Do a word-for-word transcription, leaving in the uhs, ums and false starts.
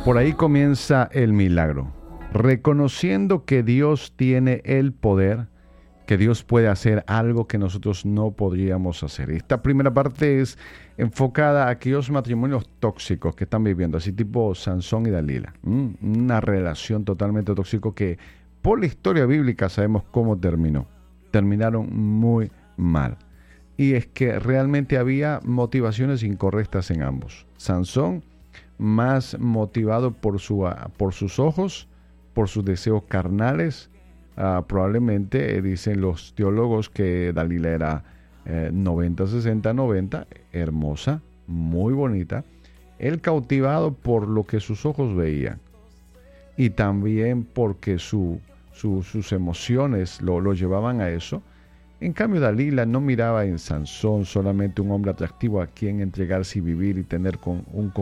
Por ahí comienza el milagro, reconociendo que Dios tiene el poder, que Dios puede hacer algo que nosotros no podríamos hacer. Esta primera parte es enfocada a aquellos matrimonios tóxicos que están viviendo, así tipo Sansón y Dalila. ¿Mm? Una relación totalmente tóxica que por la historia bíblica sabemos cómo terminó. Terminaron muy mal. Y es que realmente había motivaciones incorrectas en ambos. Sansón más motivado por, su, por sus ojos, por sus deseos carnales. Uh, probablemente eh, dicen los teólogos que Dalila era eh, noventa, sesenta, noventa, hermosa, muy bonita. Él cautivado por lo que sus ojos veían y también porque su, su, sus emociones lo, lo llevaban a eso. En cambio, Dalila no miraba en Sansón solamente un hombre atractivo a quien entregarse y vivir y tener con un